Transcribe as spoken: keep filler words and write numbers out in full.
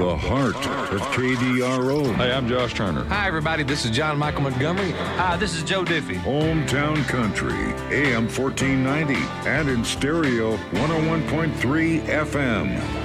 the heart of K D R O. Hey, I'm Josh Turner. Hi, everybody. This is John Michael Montgomery. Hi, this is Joe Diffie. Hometown Country, A M fourteen ninety, and in stereo, one oh one point three F M.